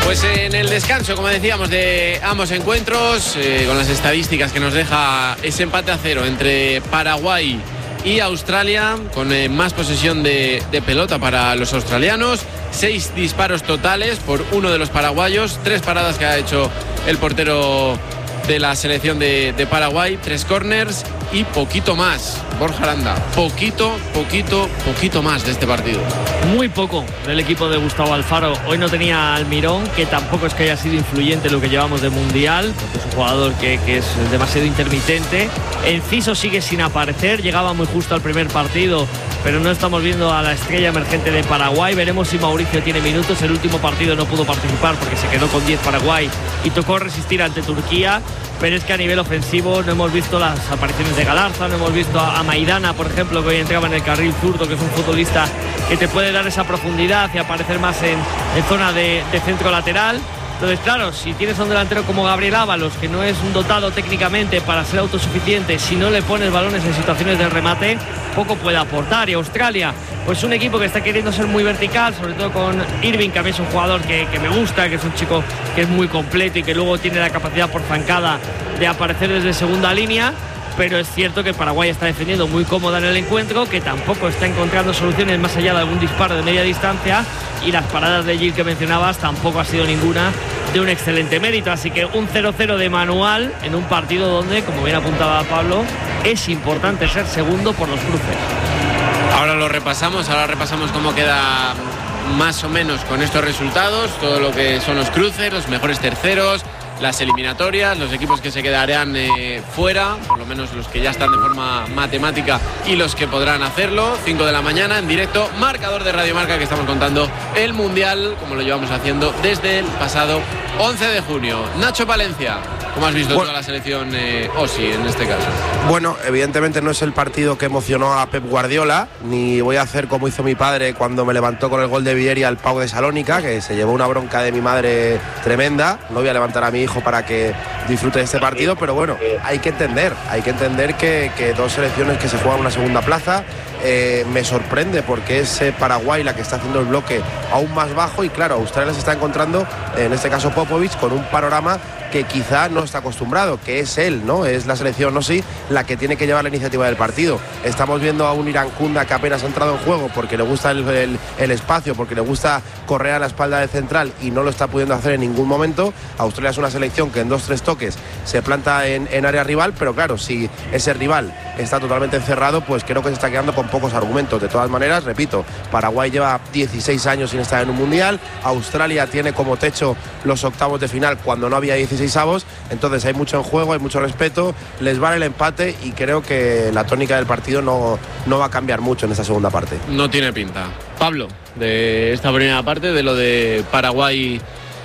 Pues en el descanso, como decíamos, de ambos encuentros, con las estadísticas que nos deja ese empate a 0 entre Paraguay y Australia, con más posesión de pelota para los australianos, 6 disparos totales por uno de los paraguayos, 3 paradas que ha hecho el portero de la selección de Paraguay, 3 corners y poquito más. Borja Aranda, poquito más de este partido. Muy poco del equipo de Gustavo Alfaro. Hoy no tenía Almirón, que tampoco es que haya sido influyente en lo que llevamos de Mundial, porque es un jugador que es demasiado intermitente. Enciso sigue sin aparecer, llegaba muy justo al primer partido, pero no estamos viendo a la estrella emergente de Paraguay. Veremos si Mauricio tiene minutos. El último partido no pudo participar porque se quedó con 10 Paraguay y tocó resistir ante Turquía. Pero es que a nivel ofensivo no hemos visto las apariciones de Galarza, no hemos visto a Maidana, por ejemplo, que hoy entraba en el carril zurdo, que es un futbolista que te puede dar esa profundidad y aparecer más en zona de centro lateral. Entonces, claro, si tienes a un delantero como Gabriel Ábalos, que no es un dotado técnicamente para ser autosuficiente, si no le pones balones en situaciones de remate, poco puede aportar. Y Australia, pues un equipo que está queriendo ser muy vertical, sobre todo con Irving, que a mí es un jugador que me gusta, que es un chico que es muy completo y que luego tiene la capacidad por zancada de aparecer desde segunda línea. Pero es cierto que Paraguay está defendiendo muy cómoda en el encuentro, que tampoco está encontrando soluciones más allá de algún disparo de media distancia, y las paradas de Gil que mencionabas tampoco ha sido ninguna de un excelente mérito. Así que un 0-0 de manual en un partido donde, como bien apuntaba Pablo, es importante ser segundo por los cruces. Ahora repasamos cómo queda más o menos con estos resultados, todo lo que son los cruces, los mejores terceros, las eliminatorias, los equipos que se quedarán fuera, por lo menos los que ya están de forma matemática y los que podrán hacerlo. 5 de la mañana en directo, marcador de Radio Marca, que estamos contando el Mundial, como lo llevamos haciendo desde el pasado 11 de junio. Nacho Palencia, ¿cómo has visto toda la selección Ossi en este caso? Bueno, evidentemente no es el partido que emocionó a Pep Guardiola, ni voy a hacer como hizo mi padre cuando me levantó con el gol de Vieri al Pau de Salónica, que se llevó una bronca de mi madre tremenda. No voy a levantar a mi hijo para que disfrute de este partido, pero bueno, hay que entender que dos selecciones que se juegan una segunda plaza. Me sorprende porque es Paraguay la que está haciendo el bloque aún más bajo, y claro, Australia se está encontrando, en este caso Popovic, con un panorama que quizá no está acostumbrado, que es él, ¿no? Es la selección, no sí, la que tiene que llevar la iniciativa del partido. Estamos viendo a un Irán Kunda que apenas ha entrado en juego porque le gusta el espacio, porque le gusta correr a la espalda del central y no lo está pudiendo hacer en ningún momento. Australia es una selección que en 2-3 toques se planta en área rival, pero claro, si ese rival está totalmente encerrado, pues creo que se está quedando con pocos argumentos. De todas maneras, repito, Paraguay lleva 16 años sin estar en un mundial, Australia tiene como techo los octavos de final cuando no había 16avos, entonces hay mucho en juego, hay mucho respeto, les vale el empate y creo que la tónica del partido no va a cambiar mucho en esta segunda parte. No tiene pinta. Pablo, de esta primera parte, de lo de Paraguay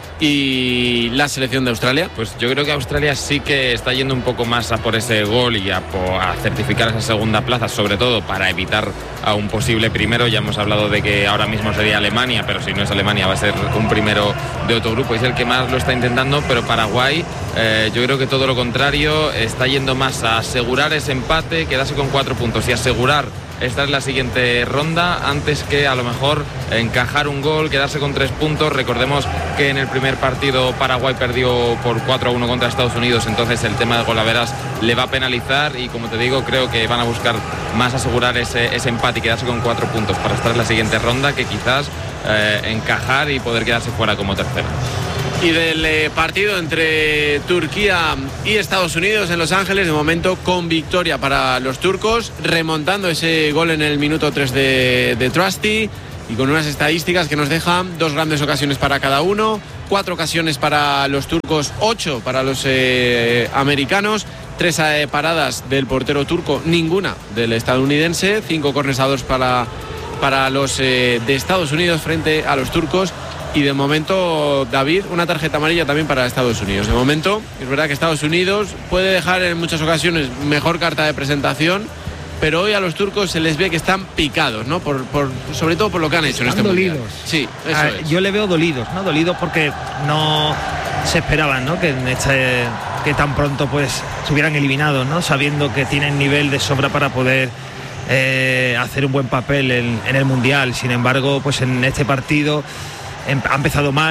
y la selección de Australia. Pues yo creo que Australia sí que está yendo un poco más a por ese gol y a certificar esa segunda plaza, sobre todo para evitar a un posible primero. Ya hemos hablado de que ahora mismo sería Alemania, pero si no es Alemania va a ser un primero de otro grupo, es el que más lo está intentando. Pero Paraguay, yo creo que todo lo contrario, está yendo más a asegurar ese empate, quedarse con 4 puntos y asegurar estar en la siguiente ronda antes que a lo mejor encajar un gol, quedarse con 3 puntos. Recordemos que en el primer partido Paraguay perdió por 4-1 contra Estados Unidos, entonces el tema de golaveras le va a penalizar, y como te digo, creo que van a buscar más asegurar ese empate y quedarse con 4 puntos para estar en la siguiente ronda que quizás encajar y poder quedarse fuera como tercera. Y del partido entre Turquía y Estados Unidos en Los Ángeles, de momento con victoria para los turcos, remontando ese gol en el minuto 3 de Trusty, y con unas estadísticas que nos dejan 2 grandes ocasiones para cada uno, 4 ocasiones para los turcos, 8 para los americanos, 3 paradas del portero turco, ninguna del estadounidense, 5 corners a 2 para los de Estados Unidos frente a los turcos. Y de momento, David, una tarjeta amarilla también para Estados Unidos. De momento, es verdad que Estados Unidos puede dejar en muchas ocasiones mejor carta de presentación, pero hoy a los turcos se les ve que están picados, ¿no? Sobre todo por lo que han hecho en este mundial. Dolidos. Sí, eso es. Yo le veo dolidos, ¿no? Dolidos porque no se esperaban, ¿no? Que tan pronto pues se hubieran eliminado, ¿no? Sabiendo que tienen nivel de sobra para poder hacer un buen papel en el mundial. Sin embargo, pues en este partido ha empezado mal,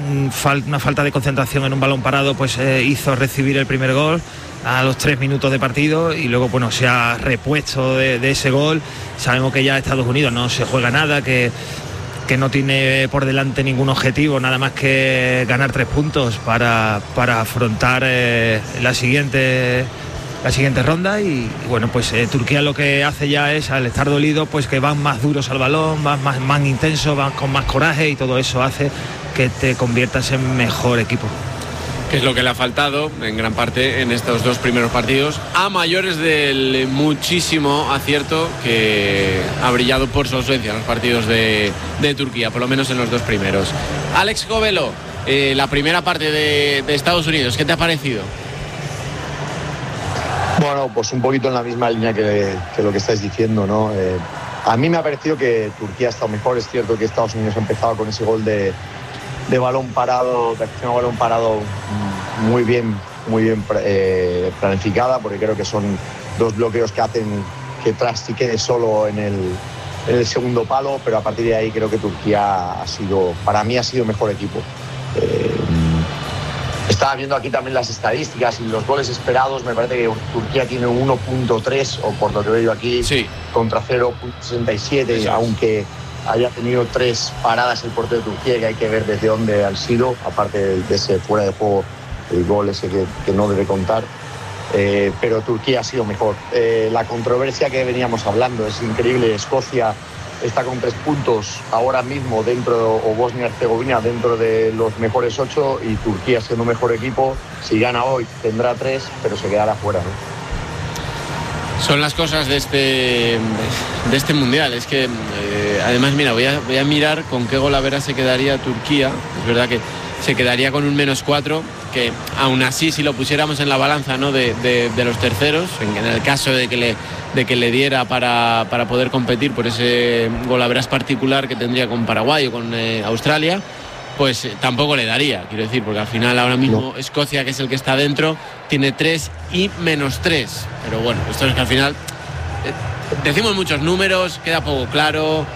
una falta de concentración en un balón parado pues hizo recibir el primer gol a los 3 minutos de partido, y luego bueno, se ha repuesto de ese gol. Sabemos que ya Estados Unidos no se juega nada, que no tiene por delante ningún objetivo, nada más que ganar 3 puntos para afrontar la siguiente ronda. Y bueno, pues Turquía lo que hace ya es, al estar dolido, pues que van más duros al balón, más intensos, van con más coraje, y todo eso hace que te conviertas en mejor equipo. Que es lo que le ha faltado en gran parte en estos 2 primeros partidos, a mayores del muchísimo acierto que ha brillado por su ausencia en los partidos de Turquía, por lo menos en los 2 primeros. Alex Covelo, la primera parte de Estados Unidos, ¿qué te ha parecido? Bueno, pues un poquito en la misma línea que lo que estáis diciendo, ¿no? A mí me ha parecido que Turquía ha estado mejor. Es cierto que Estados Unidos ha empezado con ese gol de balón parado, de acción a balón parado muy bien planificada, porque creo que son 2 bloqueos que hacen que Trasti quede solo en el segundo palo, pero a partir de ahí creo que Turquía para mí ha sido mejor equipo. Estaba viendo aquí también las estadísticas y los goles esperados. Me parece que Turquía tiene 1.3, o por lo que veo yo aquí, sí, contra 0.67, aunque haya tenido 3 paradas el portero de Turquía, que hay que ver desde dónde han sido, aparte de ese fuera de juego, el gol ese que no debe contar. Pero Turquía ha sido mejor. La controversia que veníamos hablando es increíble. Escocia está con 3 puntos ahora mismo o Bosnia-Herzegovina dentro de los mejores 8, y Turquía, siendo mejor equipo, si gana hoy tendrá 3, pero se quedará fuera, ¿no? Son las cosas de este mundial. Es que además, mira, voy a mirar con qué golavera se quedaría Turquía. Es verdad que se quedaría con un -4, que aún así, si lo pusiéramos en la balanza, ¿no?, de los terceros, en el caso de que le diera para poder competir por ese golaveras particular que tendría con Paraguay o con Australia, pues tampoco le daría, quiero decir, porque al final ahora mismo no. Escocia, que es el que está dentro, tiene 3 y -3. Pero bueno, esto es que al final decimos muchos números, queda poco claro,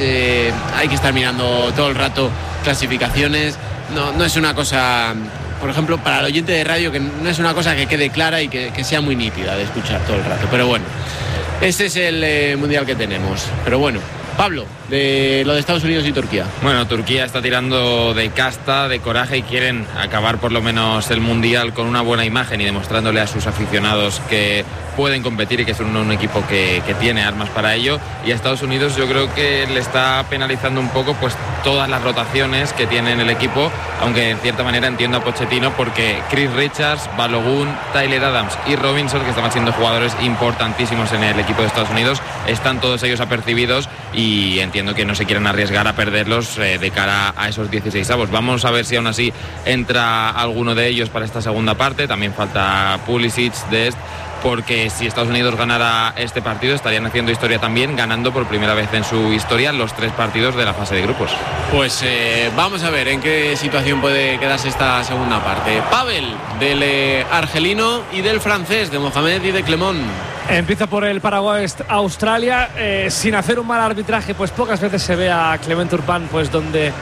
hay que estar mirando todo el rato clasificaciones. No es una cosa, por ejemplo, para el oyente de radio, que no es una cosa que quede clara y que sea muy nítida de escuchar todo el rato. Pero bueno, este es el mundial que tenemos. Pero bueno, Pablo, de lo de Estados Unidos y Turquía. Bueno, Turquía está tirando de casta, de coraje, y quieren acabar por lo menos el mundial con una buena imagen y demostrándole a sus aficionados que pueden competir y que son un equipo que tiene armas para ello. Y a Estados Unidos yo creo que le está penalizando un poco pues todas las rotaciones que tiene en el equipo, aunque en cierta manera entiendo a Pochettino, porque Chris Richards, Balogun, Tyler Adams y Robinson, que estaban siendo jugadores importantísimos en el equipo de Estados Unidos, están todos ellos apercibidos, y entiendo que no se quieren arriesgar a perderlos de cara a esos 16avos. Vamos a ver si aún así entra alguno de ellos para esta segunda parte. También falta Pulisic, Dest, porque si Estados Unidos ganara este partido estarían haciendo historia también, ganando por primera vez en su historia los 3 partidos de la fase de grupos. Pues vamos a ver en qué situación puede quedarse esta segunda parte. Pavel, del argelino, y del francés, de Mohamed y de Clement. Empieza por el Paraguay-Australia, sin hacer un mal arbitraje, pues pocas veces se ve a Clement Turpin pues donde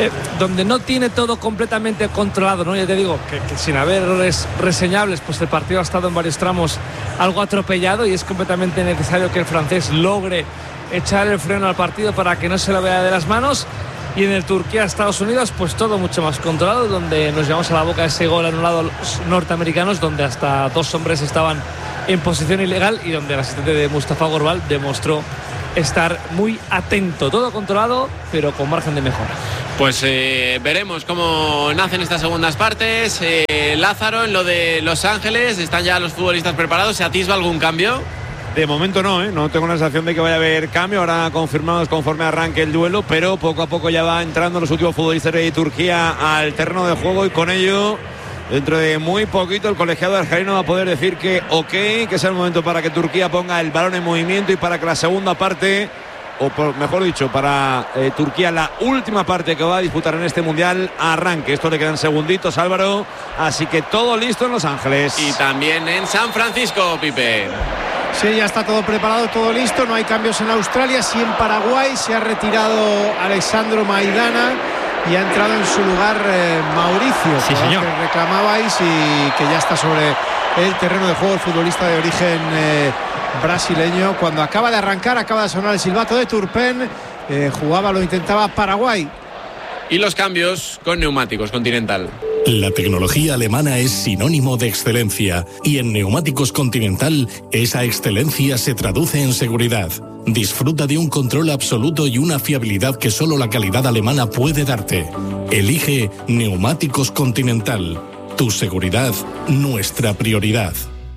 no tiene todo completamente controlado, ¿no? Ya te digo que sin haber errores reseñables, pues el partido ha estado en varios tramos algo atropellado, y es completamente necesario que el francés logre echar el freno al partido para que no se lo vea de las manos. Y en el Turquía-Estados Unidos, pues todo mucho más controlado, donde nos llevamos a la boca ese gol anulado a los norteamericanos, donde hasta 2 hombres estaban en posición ilegal, y donde el asistente de Mustafa Gorbal demostró estar muy atento. Todo controlado, pero con margen de mejora. Pues veremos cómo nacen estas segundas partes. Lázaro, en lo de Los Ángeles, ¿están ya los futbolistas preparados? ¿Se atisba algún cambio? De momento no, no tengo la sensación de que vaya a haber cambio, ahora confirmados conforme arranque el duelo, pero poco a poco ya va entrando los últimos futbolistas de Turquía al terreno de juego, y con ello, dentro de muy poquito, el colegiado argelino va a poder decir que ok, que es el momento para que Turquía ponga el balón en movimiento, y para que la segunda parte, mejor dicho, para Turquía, la última parte que va a disputar en este mundial, arranque. Esto le quedan segunditos, Álvaro, así que todo listo en Los Ángeles. Y también en San Francisco, Pipe. Sí, ya está todo preparado, todo listo, no hay cambios en Australia, sí en Paraguay. Se ha retirado Alexandro Maidana y ha entrado en su lugar Mauricio, sí, señor, que reclamabais y que ya está sobre el terreno de juego el futbolista de origen brasileño. Cuando acaba de arrancar, acaba de sonar el silbato de Turpin, lo intentaba Paraguay. Y los cambios con neumáticos Continental. La tecnología alemana es sinónimo de excelencia y en Neumáticos Continental esa excelencia se traduce en seguridad. Disfruta de un control absoluto y una fiabilidad que solo la calidad alemana puede darte. Elige Neumáticos Continental. Tu seguridad, nuestra prioridad.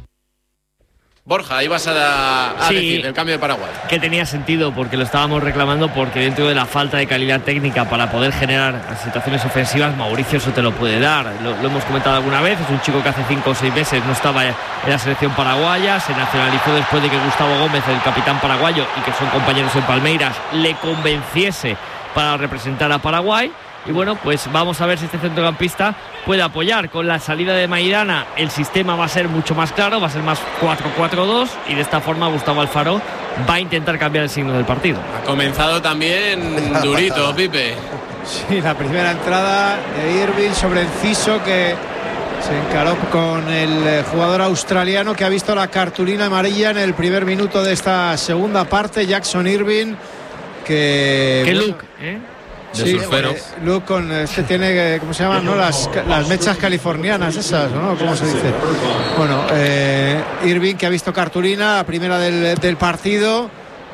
Borja, ibas a decir el cambio de Paraguay. Que tenía sentido porque lo estábamos reclamando, porque dentro de la falta de calidad técnica para poder generar situaciones ofensivas, Mauricio eso te lo puede dar. Lo hemos comentado alguna vez, es un chico que hace 5 o 6 meses no estaba en la selección paraguaya, se nacionalizó después de que Gustavo Gómez, el capitán paraguayo, y que son compañeros en Palmeiras, le convenciese para representar a Paraguay. Y bueno, pues vamos a ver si este centrocampista puede apoyar. Con la salida de Maidana el sistema va a ser mucho más claro, va a ser más 4-4-2 y de esta forma Gustavo Alfaro va a intentar cambiar el signo del partido. Ha comenzado también durito, Pipe. Sí, la primera entrada de Irving sobre Enciso, que se encaró con el jugador australiano que ha visto la cartulina amarilla en el primer minuto de esta segunda parte. Jackson Irving, que... ¿Qué look, de sí, surfero. Luke con tiene, ¿cómo se llaman? ¿No? Las mechas californianas esas, ¿no? ¿Cómo se dice? Bueno, Irving, que ha visto cartulina, la primera del partido,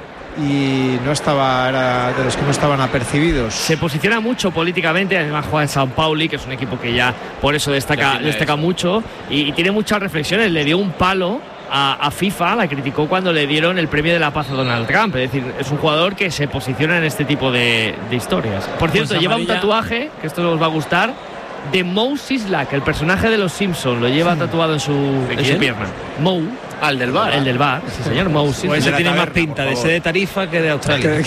y no estaba, era de los que no estaban apercibidos. Se posiciona mucho políticamente, además juega en São Paulo, que es un equipo que ya por eso destaca mucho, y tiene muchas reflexiones. Le dio un palo a FIFA, la criticó cuando le dieron el premio de la paz a Donald Trump. Es decir, es un jugador que se posiciona en este tipo de historias. Por cierto, pues lleva un tatuaje, que esto os va a gustar, de Moe Szyslak, el personaje de los Simpsons. Lo lleva tatuado en su pierna. Moe. Al del bar. El del bar, sí señor, Moe Szyslak. Pues ese tiene más pinta de ese de Tarifa que de Australia.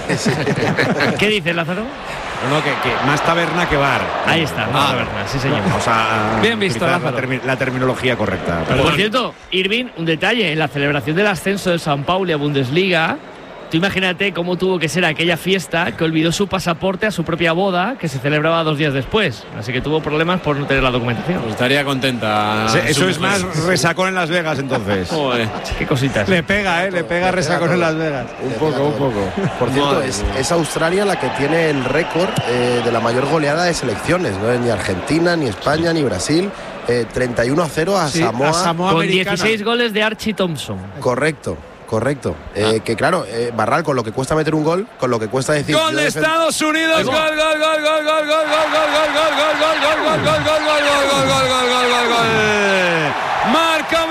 ¿Qué dices, Lázaro? No, que más taberna que bar. Ahí está, más taberna, sí señor. Vamos a bien visto, la terminología correcta. Pero por cierto, Irving, un detalle, en la celebración del ascenso del São Paulo a Bundesliga, tú imagínate cómo tuvo que ser aquella fiesta que olvidó su pasaporte a su propia boda, que se celebraba 2 días después. Así que tuvo problemas por no tener la documentación. Pues estaría contenta. Eso es más resacón en Las Vegas, entonces. Joder. Qué cositas. Le pega resacón en Las Vegas. Un poco. Por cierto, es Australia la que tiene el récord de la mayor goleada de selecciones. No es ni Argentina, ni España, ni Brasil. 31-0 a Samoa. Con 16 goles de Archie Thompson. Correcto. Que claro, Barral, con lo que cuesta meter un gol, con lo que cuesta decir... ¡Gol de Estados Unidos! ¡Gol! ¡Marca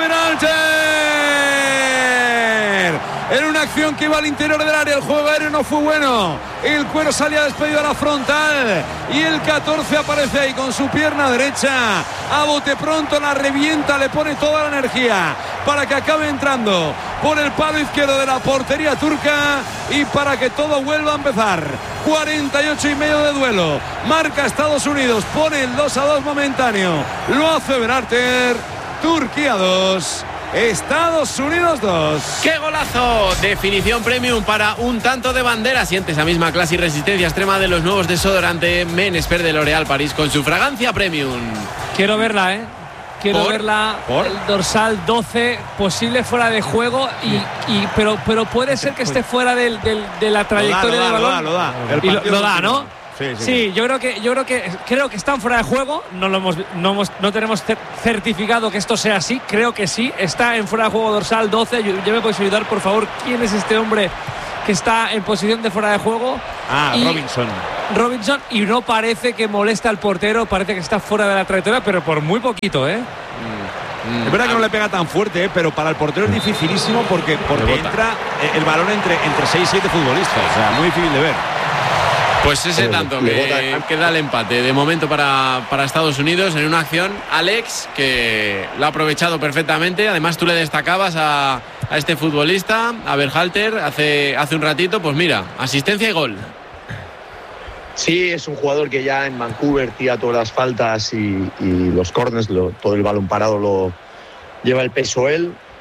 Berhalter! En una acción que iba al interior del área, el juego aéreo no fue bueno. El Cuero salía despedido a la frontal y el 14 aparece ahí con su pierna derecha. A bote pronto la revienta, le pone toda la energía para que acabe entrando por el palo izquierdo de la portería turca y para que todo vuelva a empezar. 48,5 de duelo. Marca Estados Unidos, pone el 2-2 momentáneo. Lo hace Berhalter. Turquía 2. Estados Unidos 2. ¡Qué golazo! Definición premium para un tanto de bandera. Siente esa misma clase y resistencia extrema de los nuevos desodorante Men Expert de L'Oréal París con su fragancia premium. Quiero verla, Quiero verla. ¿Por? El dorsal 12, posible fuera de juego, pero puede ser que esté fuera de la trayectoria del balón. Lo da. Lo da, ¿no? Sí, creo que están fuera de juego. No tenemos certificado que esto sea así. Creo que sí, está en fuera de juego dorsal 12. ¿Ya me podéis ayudar, por favor? ¿Quién es este hombre que está en posición de fuera de juego? Robinson, y no parece que molesta al portero, parece que está fuera de la trayectoria, pero por muy poquito, Es verdad que no le pega tan fuerte, pero para el portero es dificilísimo porque entra el balón entre 6 y 7 futbolistas. O sea, muy difícil de ver. Pues ese tanto que da el empate de momento para Estados Unidos en una acción, Alex, que lo ha aprovechado perfectamente. Además tú le destacabas a este futbolista, a Berhalter, hace un ratito. Pues mira, asistencia y gol. Sí, es un jugador que ya en Vancouver tira todas las faltas y los córners, todo el balón parado lo lleva el peso él.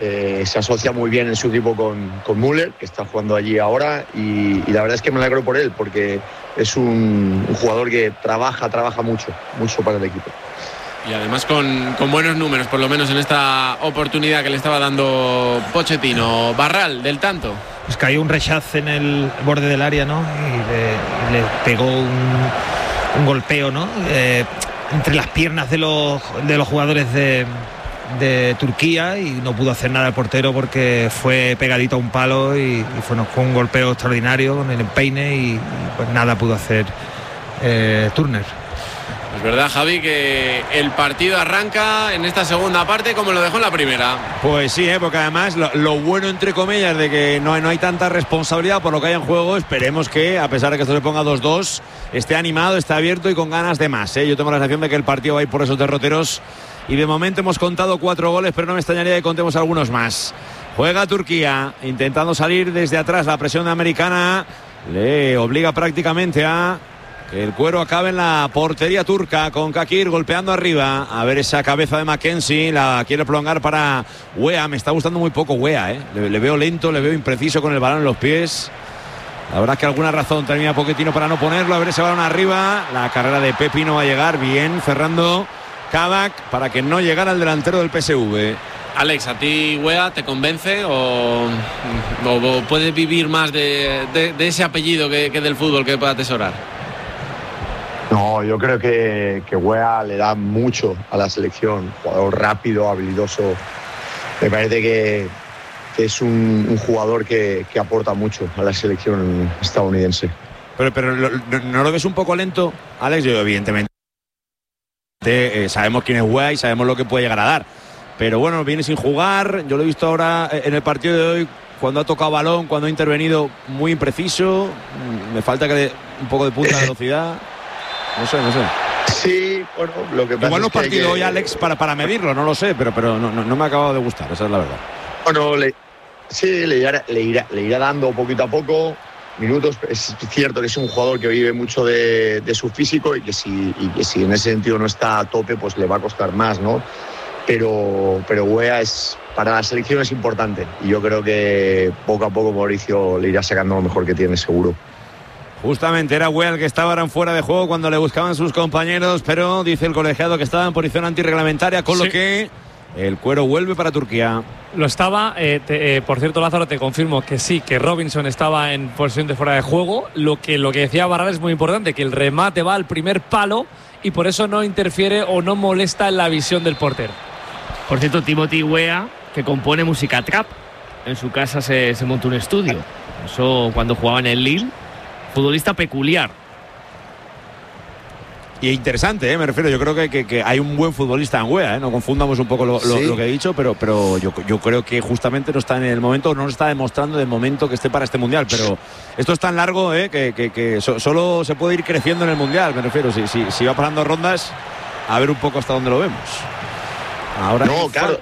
se asocia muy bien en su equipo con Müller, que está jugando allí ahora, y la verdad es que me alegro por él, porque es un jugador que trabaja mucho para el equipo. Y además con buenos números, por lo menos en esta oportunidad que le estaba dando Pochettino. Barral, del tanto. Pues cayó un rechazo en el borde del área, ¿no? Y le pegó un golpeo, ¿no? Entre las piernas de los jugadores de Turquía, y no pudo hacer nada el portero porque fue pegadito a un palo y fue un golpeo extraordinario con el empeine y pues nada pudo hacer Turner. Es verdad, Javi, que el partido arranca en esta segunda parte como lo dejó en la primera. Pues sí, porque además lo bueno, entre comillas, de que no hay tanta responsabilidad por lo que hay en juego, esperemos que, a pesar de que esto se ponga 2-2, esté animado, esté abierto y con ganas de más. Yo tengo la sensación de que el partido va a ir por esos derroteros, y de momento hemos contado 4 goles, pero no me extrañaría que contemos algunos más. Juega Turquía, intentando salir desde atrás. La presión americana le obliga prácticamente a que el cuero acabe en la portería turca, con Kakir golpeando arriba. A ver esa cabeza de Mackenzie, la quiere prolongar para Wea. Me está gustando muy poco Wea, le veo lento, le veo impreciso con el balón en los pies. La verdad es que alguna razón tenía Pochettino para no ponerlo. A ver ese balón arriba, la carrera de Pepi no va a llegar. Bien, cerrando Kabak para que no llegara el delantero del PSV. Alex, ¿a ti Wea te convence o puedes vivir más de ese apellido que del fútbol que pueda atesorar? No, yo creo que Wea le da mucho a la selección. Jugador rápido, habilidoso. Me parece que es un jugador que aporta mucho a la selección estadounidense. Pero ¿no lo ves un poco lento, Alex? Yo, evidentemente, sabemos quién es Wea y sabemos lo que puede llegar a dar. Pero bueno, viene sin jugar. Yo lo he visto ahora en el partido de hoy, cuando ha tocado balón, cuando ha intervenido, muy impreciso. Me falta que dé un poco de punta de velocidad. No sé. Sí, bueno, lo que pasa igual no es es partido hoy, Alex, para medirlo, no lo sé, pero no me ha acabado de gustar, esa es la verdad. Bueno, le irá dando poquito a poco minutos. Es cierto que es un jugador que vive mucho de su físico y que si en ese sentido no está a tope, pues le va a costar más, ¿no? Pero Wea para la selección es importante, y yo creo que poco a poco Mauricio le irá sacando lo mejor que tiene, seguro. Justamente era Wea el que estaba ahora en fuera de juego cuando le buscaban sus compañeros, pero dice el colegiado que estaba en posición antirreglamentaria, con lo que el cuero vuelve para Turquía. Lo estaba, por cierto, Lázaro, te confirmo que sí, que Robinson estaba en posición de fuera de juego. Lo que decía Barral es muy importante, que el remate va al primer palo y por eso no interfiere o no molesta en la visión del portero. Por cierto, Timothy Wea, que compone música trap, en su casa se montó un estudio. Eso cuando jugaba en el Lille. Futbolista peculiar. Y interesante, me refiero. Yo creo que hay un buen futbolista en Wea, no confundamos un poco lo que he dicho, pero yo creo que justamente no está en el momento, no lo está demostrando de momento que esté para este mundial. Pero esto es tan largo que solo se puede ir creciendo en el mundial, me refiero. Si va pasando rondas, a ver un poco hasta dónde lo vemos. Ahora no, claro.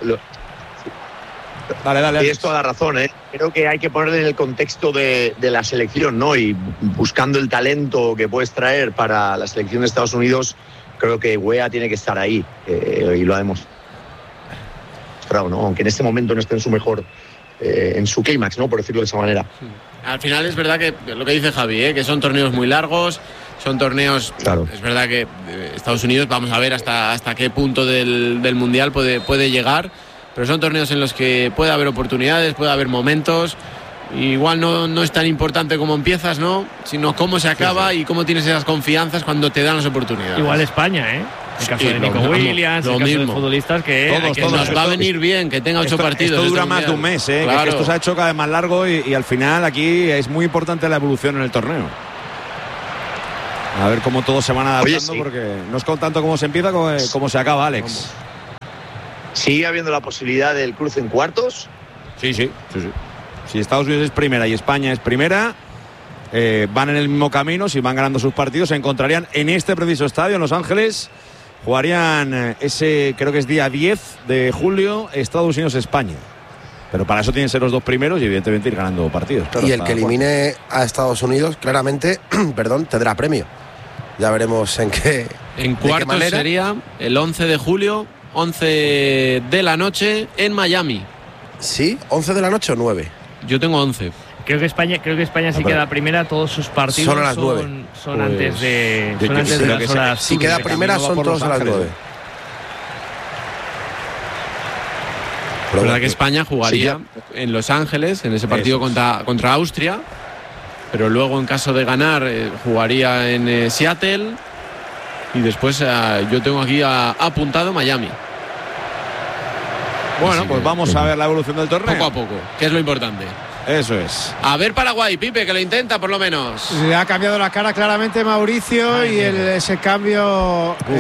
Dale. Tienes toda la razón, Creo que hay que ponerle en el contexto de la selección, ¿no? Y buscando el talento que puedes traer para la selección de Estados Unidos, creo que Wea tiene que estar ahí, y lo ha demostrado, ¿no? Aunque en este momento no esté en su mejor, en su clímax, ¿no? Por decirlo de esa manera. Al final es verdad que lo que dice Javi, que son torneos muy largos, son torneos. Claro. Es verdad que Estados Unidos, vamos a ver hasta qué punto del mundial puede llegar. Pero son torneos en los que puede haber oportunidades, puede haber momentos. Igual no es tan importante cómo empiezas, ¿no? Sino cómo se acaba y cómo tienes esas confianzas cuando te dan las oportunidades. Igual España, El caso de Nico Williams, el caso de futbolistas que nos va a venir bien, que tenga 8 partidos. Esto dura más de un mes, claro. Que esto se ha hecho cada vez más largo y al final aquí es muy importante la evolución en el torneo. A ver cómo todos se van adaptando, porque no es tanto cómo se empieza como se acaba, Alex. ¿Sigue habiendo la posibilidad del cruce en cuartos? Sí. Si Estados Unidos es primera y España es primera, van en el mismo camino. Si van ganando sus partidos, se encontrarían en este preciso estadio, en Los Ángeles. Jugarían creo que es día 10 de julio, Estados Unidos-España. Pero para eso tienen que ser los dos primeros y evidentemente ir ganando partidos. Claro, y el que elimine a Estados Unidos, claramente, tendrá premio. Ya veremos en qué. En cuartos sería el 11 de julio. 11 de la noche en Miami. Sí, 11 de la noche o 9. Yo tengo 11. Creo que España sí queda primera. Todos sus partidos son a las 9. Son pues, antes de las horas. Si queda primera son todos a las 9. La verdad que España jugaría en Los Ángeles en ese partido contra Austria, pero luego en caso de ganar jugaría en Seattle y después yo tengo aquí apuntado Miami. Bueno, pues vamos a ver la evolución del torneo. Poco a poco, que es lo importante. Eso es. A ver Paraguay, Pipe, que lo intenta por lo menos. Le ha cambiado la cara claramente Mauricio ese cambio y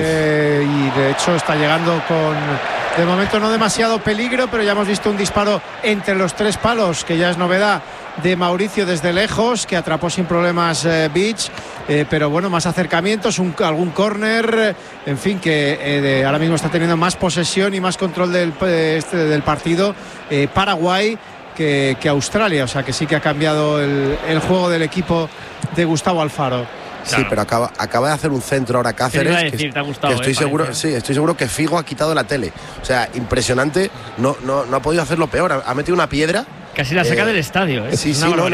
de hecho está llegando con, de momento no demasiado peligro, pero ya hemos visto un disparo entre los 3 palos, que ya es novedad de Mauricio desde lejos, que atrapó sin problemas Beach, pero bueno, más acercamientos, algún córner, en fin, que ahora mismo está teniendo más posesión y más control del partido Paraguay que Australia, o sea que sí que ha cambiado el juego del equipo de Gustavo Alfaro. Sí, pero acaba de hacer un centro ahora Cáceres. ¿Te ha gustado, estoy seguro que Figo ha quitado la tele. O sea, impresionante. No ha podido hacerlo peor. Ha metido una piedra. Casi la saca del estadio. Sí,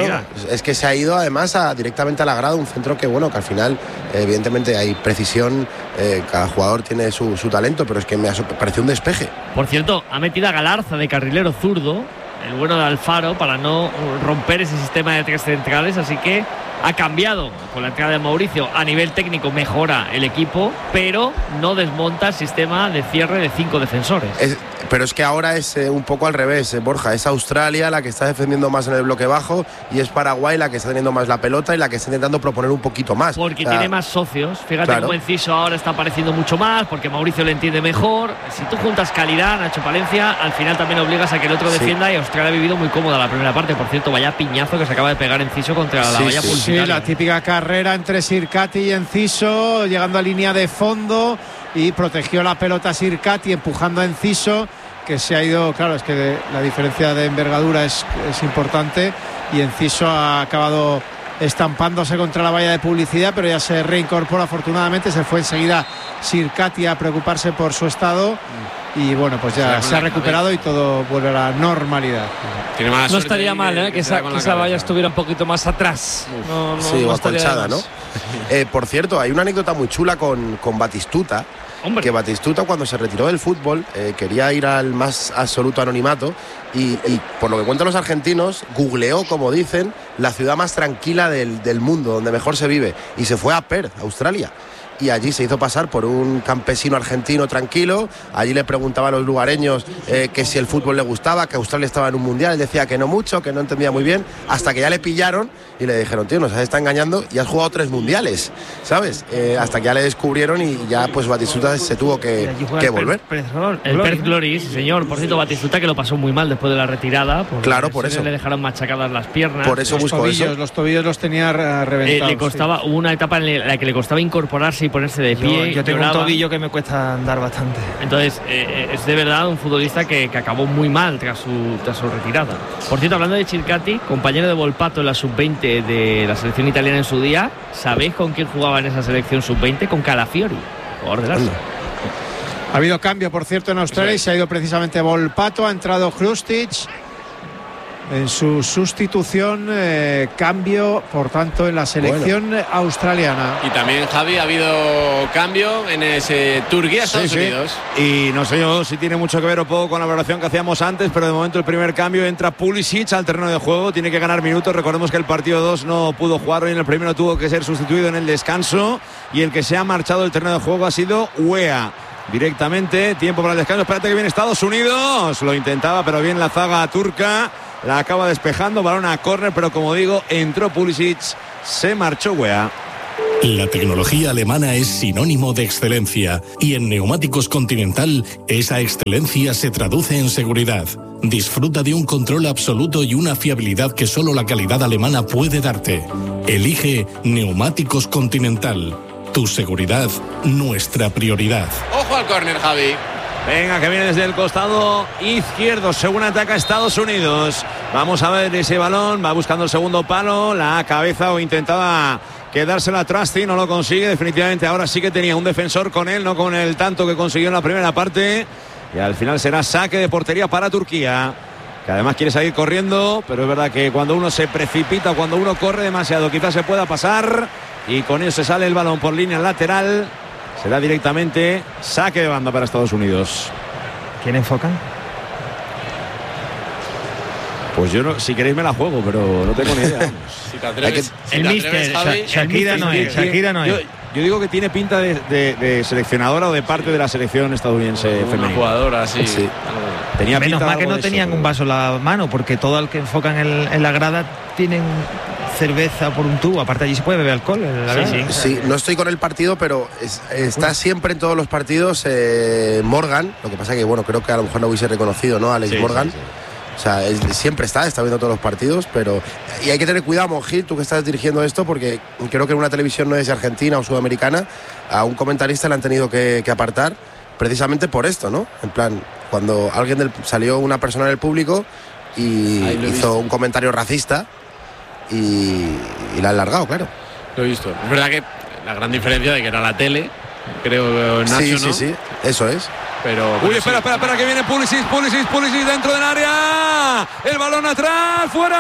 es que se ha ido además directamente a la grada, un centro que bueno, que al final evidentemente hay precisión, cada jugador tiene su talento, pero es que me pareció un despeje. Por cierto, ha metido a Galarza de carrilero zurdo, el bueno de Alfaro, para no romper ese sistema de 3 centrales, así que ha cambiado con la entrada de Mauricio. A nivel técnico mejora el equipo, pero no desmonta el sistema de cierre de 5 defensores. Pero es que ahora es un poco al revés, Borja. Es Australia la que está defendiendo más en el bloque bajo y es Paraguay la que está teniendo más la pelota y la que está intentando proponer un poquito más. Porque tiene más socios. Fíjate cómo Enciso ahora está apareciendo mucho más, porque Mauricio le entiende mejor. Si tú juntas calidad, Nacho Palencia, al final también obligas a que el otro defienda, y Australia ha vivido muy cómoda la primera parte. Por cierto, vaya piñazo que se acaba de pegar Enciso contra la valla publicitaria. Sí, la típica carrera entre Sircati y Enciso, llegando a línea de fondo, y protegió la pelota Sircati empujando a Enciso, que se ha ido, claro, es que la diferencia de envergadura es importante, y Enciso ha acabado estampándose contra la valla de publicidad, pero ya se reincorpora afortunadamente. Se fue enseguida Sircati a preocuparse por su estado y bueno, pues ya se ha recuperado y todo vuelve a la normalidad. No estaría mal que esa valla estuviera un poquito más atrás. O acolchada, ¿no? Por cierto, hay una anécdota muy chula con Batistuta. Hombre. Que Batistuta, cuando se retiró del fútbol, quería ir al más absoluto anonimato y por lo que cuentan los argentinos, googleó, como dicen, la ciudad más tranquila del mundo, donde mejor se vive, y se fue a Perth, Australia. Y allí se hizo pasar por un campesino argentino tranquilo. Allí le preguntaba a los lugareños que si el fútbol le gustaba, que Australia estaba en un mundial. Él decía que no mucho, que no entendía muy bien, hasta que ya le pillaron y le dijeron: tío, nos has estado engañando y has jugado 3 mundiales, ¿sabes? Hasta que ya le descubrieron y ya pues Batistuta se tuvo que volver. El Perth Glory, sí, señor. Por cierto, Batistuta, que lo pasó muy mal después de la retirada. Claro, por eso. Le dejaron machacadas las piernas. Por eso buscó eso. Los tobillos los tenía reventados. Le costaba, hubo una etapa en la que le costaba incorporarse y ponerse de pie. Yo tengo un tobillo que me cuesta andar bastante. Entonces es de verdad un futbolista que acabó muy mal tras su retirada. Por cierto, hablando de Sircati, compañero de Volpato en la sub-20 de la selección italiana en su día, ¿sabéis con quién jugaba en esa selección sub-20? Con Calafiori, jugador del Arsenal. Ha habido cambio, por cierto, en Australia, y se ha ido precisamente Volpato, ha entrado Hrustic en su sustitución, cambio por tanto en la selección australiana. Y también, Javi, ha habido cambio en ese Turquía-Estados Unidos. Y no sé yo si tiene mucho que ver o poco con la valoración que hacíamos antes, pero de momento el primer cambio entra Pulisic al terreno de juego, tiene que ganar minutos. Recordemos que el partido 2 no pudo jugar hoy, en el primero tuvo que ser sustituido en el descanso, y el que se ha marchado del terreno de juego ha sido Weah. Directamente, tiempo para el descanso. Espérate que viene Estados Unidos, lo intentaba, pero bien la zaga turca, la acaba despejando, balón a córner, pero como digo, entró Pulisic, se marchó Weah. La tecnología alemana es sinónimo de excelencia, y en Neumáticos Continental esa excelencia se traduce en seguridad. Disfruta de un control absoluto y una fiabilidad que solo la calidad alemana puede darte. Elige Neumáticos Continental. Tu seguridad, nuestra prioridad. Ojo al córner, Javi. Venga, que viene desde el costado izquierdo, según ataca Estados Unidos. Vamos a ver ese balón, va buscando el segundo palo, la cabeza, o intentaba quedársela a Trusty, no lo consigue. Definitivamente ahora sí que tenía un defensor con él, no con el tanto que consiguió en la primera parte. Y al final será saque de portería para Turquía. que además quiere salir corriendo, pero es verdad que cuando uno se precipita, cuando uno corre demasiado, quizás se pueda pasar, y con eso se sale el balón por línea lateral. Será directamente saque de banda para Estados Unidos. ¿Quién enfocan? Pues yo no, si queréis me la juego, pero no tengo ni idea. Si te atreves, el mister, Shakira no es. Shakira no es. Yo digo que tiene pinta de seleccionadora o de parte de la selección estadounidense femenina. Una jugadora, sí. Tenía menos pinta mal que no tenían un vaso en la mano, porque todo el que enfocan en la grada tienen cerveza por un tubo. Aparte allí se puede beber alcohol en la grada. Sí, no estoy con el partido, pero está siempre en todos los partidos Morgan. Lo que pasa que, bueno, creo que a lo mejor no hubiese reconocido, ¿no? Alex Morgan. Sí. O sea, siempre está viendo todos los partidos, pero... Y hay que tener cuidado, Monjil, tú que estás dirigiendo esto, porque creo que en una televisión no es argentina o sudamericana, a un comentarista le han tenido que apartar precisamente por esto, ¿no? En plan, cuando salió una persona en el público y hizo un comentario racista y la han largado, claro. Lo he visto. Es verdad que la gran diferencia de que era la tele, creo, Nacho, ¿no? Sí, eso es. Pero uy, espera, que viene Pulisic dentro del área. El balón atrás,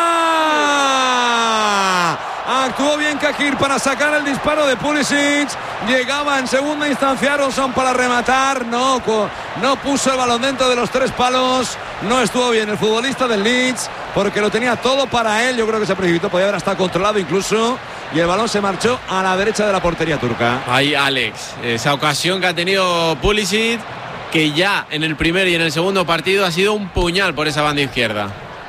fuera. Actuó bien Kakir para sacar el disparo de Pulisic. Llegaba en segunda instancia Aronson para rematar. No puso el balón dentro de los 3 palos. No estuvo bien el futbolista del Leeds, porque lo tenía todo para él. Yo creo que se precipitó, podía haber hasta controlado incluso. Y el balón se marchó a la derecha de la portería turca. Ahí Alex, esa ocasión que ha tenido Pulisic, que ya en el primer y en el segundo partido ha sido un puñal por esa banda izquierda.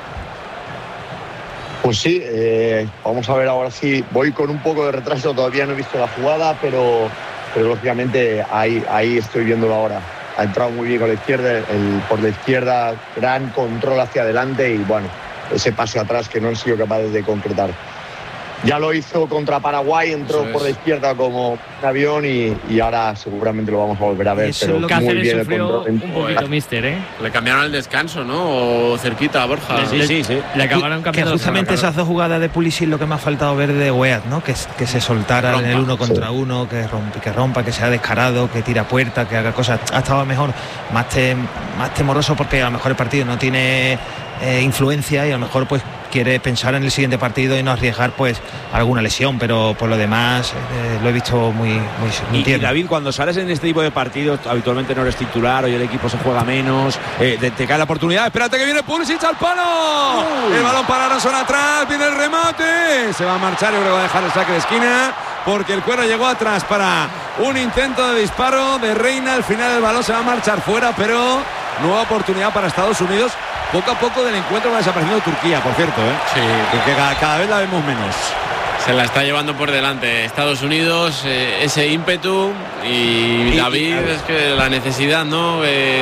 Pues sí, vamos a ver ahora si voy con un poco de retraso, todavía no he visto la jugada, pero lógicamente ahí estoy viéndolo ahora. Ha entrado muy bien con la izquierda, por la izquierda, gran control hacia adelante y bueno, ese pase atrás que no han sido capaces de concretar. Ya lo hizo contra Paraguay, entró por la izquierda como un avión y ahora seguramente lo vamos a volver a ver. Pero muy bien el control. Un poquito mister, ¿eh? Le cambiaron el descanso, ¿no? O cerquita a Borja. Sí. Le acabaron cambiando. Que justamente esas dos jugadas de Pulisic lo que me ha faltado ver de Weah, ¿no? Que se soltara en el 1 contra 1, que rompa, que sea descarado, que tira puerta, que haga cosas. Ha estado mejor, más temoroso, porque a lo mejor el partido no tiene influencia y a lo mejor pues quiere pensar en el siguiente partido y no arriesgar pues alguna lesión, pero por lo demás lo he visto muy tierno. Y David, cuando sales en este tipo de partidos habitualmente no eres titular, hoy el equipo se juega menos, te cae la oportunidad. Espérate que viene Pulisic al palo, el balón para Aronson atrás, viene el remate, se va a marchar, yo creo que va a dejar el saque de esquina porque el Cuero llegó atrás para un intento de disparo de Reina. Al final el balón se va a marchar fuera, pero nueva oportunidad para Estados Unidos. Poco a poco del encuentro va desapareciendo Turquía, por cierto, Sí. Que cada vez la vemos menos. Se la está llevando por delante Estados Unidos, ese ímpetu y David, es que la necesidad no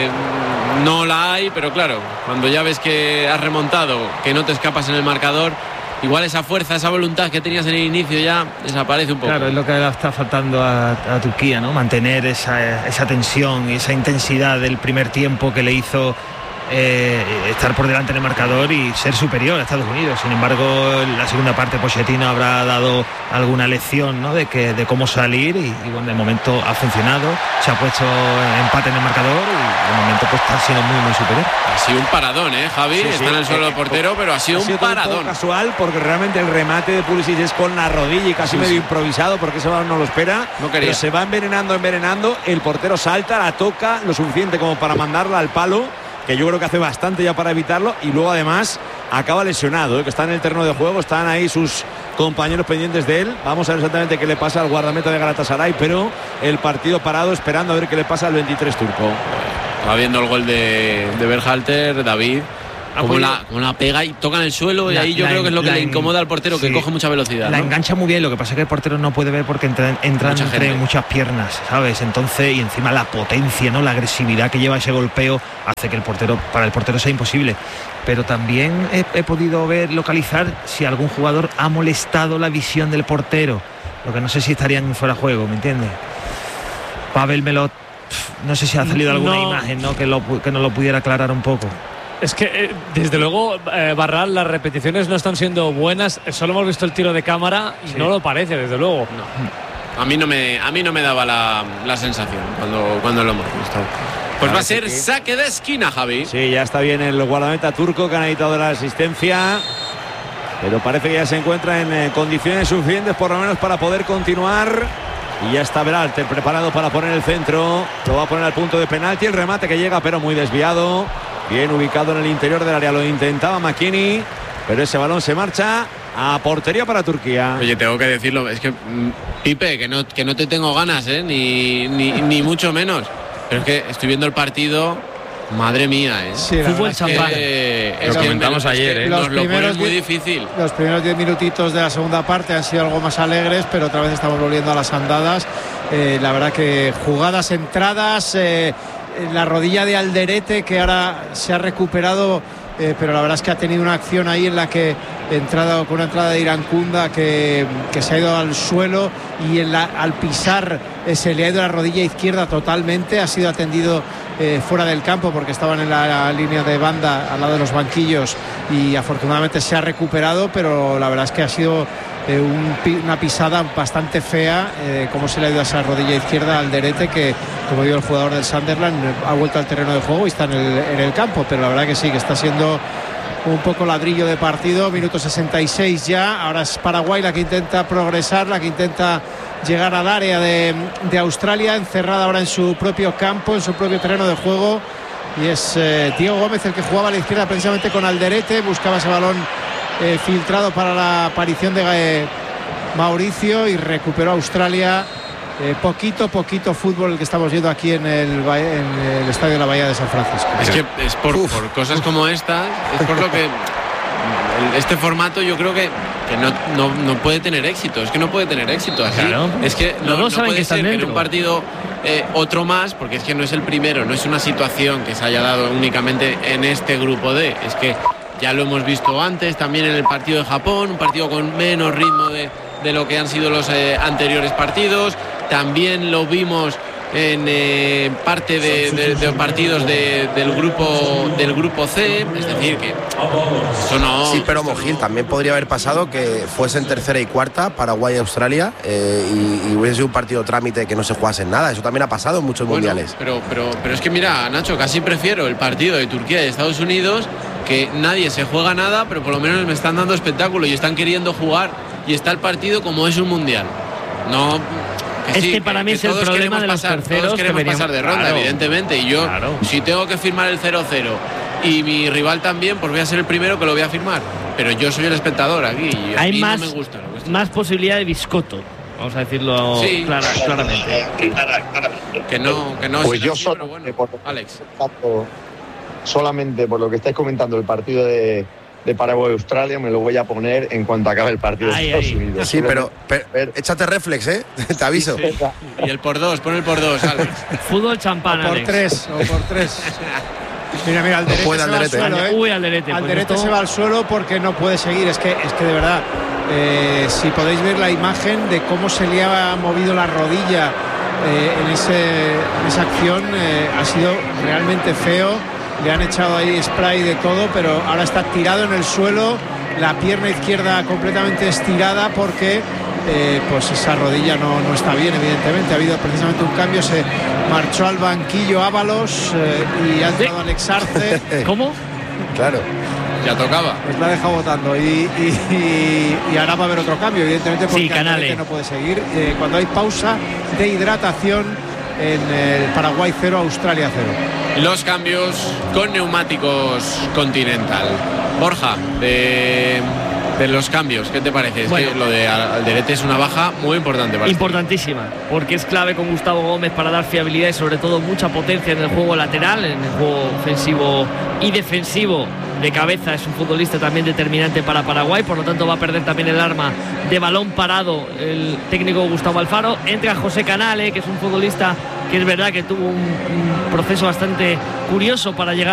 la hay, pero claro, cuando ya ves que has remontado, que no te escapas en el marcador, igual esa fuerza, esa voluntad que tenías en el inicio ya desaparece un poco. Claro, es lo que le está faltando a Turquía, ¿no? Mantener esa tensión y esa intensidad del primer tiempo que le hizo estar por delante en el marcador y ser superior a Estados Unidos. Sin embargo, en la segunda parte Pochettino habrá dado alguna lección, ¿no? de cómo salir y bueno, de momento ha funcionado, se ha puesto empate en el marcador y de momento pues está siendo muy superior. Ha sido un paradón, Javi, está en el suelo del portero, pero ha sido un paradón. Un casual, porque realmente el remate de Pulisic es con la rodilla y casi medio improvisado, porque ese balón no lo espera, pero se va envenenando, el portero salta, la toca lo suficiente como para mandarla al palo, que yo creo que hace bastante ya para evitarlo, y luego además acaba lesionado, que está en el terreno de juego, están ahí sus compañeros pendientes de él. Vamos a ver exactamente qué le pasa al guardameta de Galatasaray, pero el partido parado esperando a ver qué le pasa al 23 turco. Va viendo el gol de Berhalter, David, como la pega y toca en el suelo, y ahí yo creo que es lo que le incomoda al portero, que coge mucha velocidad. La engancha muy bien, lo que pasa es que el portero no puede ver porque entra entre muchas piernas, ¿sabes? Entonces, y encima la potencia, ¿no? La agresividad que lleva ese golpeo hace que para el portero sea imposible. Pero también he podido localizar si algún jugador ha molestado la visión del portero, lo que no sé si estarían fuera de juego, ¿me entiendes? Pavel Melot, no sé si ha salido alguna imagen, ¿no? que nos lo pudiera aclarar un poco. Es que, desde luego, Barral, las repeticiones no están siendo buenas. Solo hemos visto el tiro de cámara y no lo parece, desde luego. No. A mí no me daba la sensación cuando lo hemos visto. Pues va a ser saque de esquina, Javi. Sí, ya está bien el guardameta turco que ha necesitado la asistencia, pero parece que ya se encuentra en condiciones suficientes por lo menos para poder continuar. Y ya está Berhalter preparado para poner el centro, lo va a poner al punto de penalti, el remate que llega pero muy desviado, bien ubicado en el interior del área, lo intentaba McKennie, pero ese balón se marcha a portería para Turquía. Oye, tengo que decirlo, es que Pipe, que no te tengo ganas, ni mucho menos, pero es que estoy viendo el partido. Madre mía, Sí, fútbol champán. Lo comentamos ayer, Nos lo ponen muy difícil. Los primeros 10 minutitos de la segunda parte han sido algo más alegres, pero otra vez estamos volviendo a las andadas. La verdad que jugadas entradas, la rodilla de Alderete, que ahora se ha recuperado, pero la verdad es que ha tenido una acción ahí en la que con una entrada de Irankunda que se ha ido al suelo y al pisar se le ha ido la rodilla izquierda totalmente, ha sido atendido fuera del campo porque estaban en la línea de banda al lado de los banquillos y afortunadamente se ha recuperado, pero la verdad es que ha sido una pisada bastante fea, como se le ha ido a esa rodilla izquierda al Alderete, que como digo, el jugador del Sunderland ha vuelto al terreno de juego y está en el campo, pero la verdad que sí, que está siendo un poco ladrillo de partido. Minuto 66 ya, ahora es Paraguay la que intenta progresar, la que intenta llegar al área de Australia, encerrada ahora en su propio campo, en su propio terreno de juego, y es Diego Gómez el que jugaba a la izquierda precisamente con Alderete, buscaba ese balón filtrado para la aparición de Mauricio y recuperó Australia. Poquito fútbol el que estamos viendo aquí en el estadio de la Bahía de San Francisco. Es que es por cosas como estas, es por lo que este formato yo creo que no puede tener éxito. Es que no puede tener éxito así. Claro. Es que no puede ser que en un partido otro más, porque es que no es el primero, no es una situación que se haya dado únicamente en este grupo D. Es que ya lo hemos visto antes, también en el partido de Japón, un partido con menos ritmo de lo que han sido los anteriores partidos. También lo vimos en parte de partidos del grupo C, es decir que eso no. Sí, pero Mogil, también podría haber pasado que fuesen tercera y cuarta Paraguay y Australia y hubiese sido un partido trámite que no se jugase en nada. Eso también ha pasado en muchos mundiales. Pero es que mira, Nacho, casi prefiero el partido de Turquía y Estados Unidos, que nadie se juega nada, pero por lo menos me están dando espectáculo y están queriendo jugar, y está el partido como es un mundial. No. Que para mí es el problema de los terceros. Todos queremos pasar de ronda, evidentemente. Y yo, si tengo que firmar el 0-0 y mi rival también, pues voy a ser el primero que lo voy a firmar. Pero yo soy el espectador aquí y a mí no me gusta. Más posibilidad de biscotto, vamos a decirlo claramente. Que no. Pues yo Alex. Solamente por lo que estáis comentando el partido de Paraguay-Australia, me lo voy a poner en cuanto acabe el partido de Estados Unidos. Sí, pero échate reflex, te aviso. Sí. Y el por dos, pon el por dos, Alex. Fútbol champán, o por tres. Mira, Alderete no se va al suelo, Uy, Alderete. Alderete se va al suelo porque no puede seguir. Es que de verdad, si podéis ver la imagen de cómo se le ha movido la rodilla en esa acción, ha sido realmente feo. Le han echado ahí spray de todo, pero ahora está tirado en el suelo, la pierna izquierda completamente estirada porque pues esa rodilla no está bien, evidentemente. Ha habido precisamente un cambio, se marchó al banquillo Ábalos y ha entrado Alex Arce. ¿Cómo? Claro. Ya tocaba. Pues la ha dejado votando y ahora va a haber otro cambio, evidentemente, porque Alderete no puede seguir. Cuando hay pausa de hidratación en el Paraguay 0, Australia 0. Los cambios con neumáticos Continental. Borja, de los cambios, ¿qué te parece? Bueno, es que lo de Alderete es una baja muy importante para importantísima, porque es clave con Gustavo Gómez para dar fiabilidad y sobre todo mucha potencia en el juego lateral, en el juego ofensivo y defensivo de cabeza. Es un futbolista también determinante para Paraguay, por lo tanto va a perder también el arma de balón parado el técnico Gustavo Alfaro. Entra José Canale, que es un futbolista que es verdad que tuvo un proceso bastante curioso para llegar